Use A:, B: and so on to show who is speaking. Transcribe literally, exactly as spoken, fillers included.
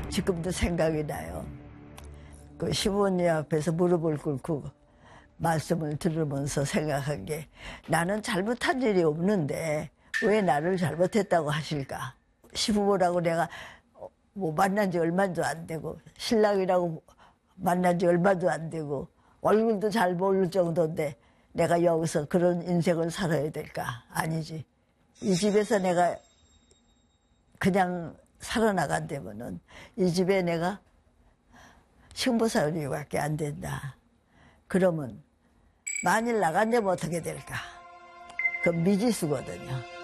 A: 지금도 생각이 나요. 그 시부모님 앞에서 무릎을 꿇고 말씀을 들으면서 생각한 게 나는 잘못한 일이 없는데 왜 나를 잘못했다고 하실까? 시부모라고 내가 뭐 만난 지 얼마도 안 되고 신랑이라고 만난 지 얼마도 안 되고 얼굴도 잘 모를 정도인데 내가 여기서 그런 인생을 살아야 될까? 아니지. 이 집에서 내가 그냥 살아나간다면은 이 집에 내가 신부사위밖에 안 된다. 그러면 만일 나간다면 어떻게 될까? 그건 미지수거든요.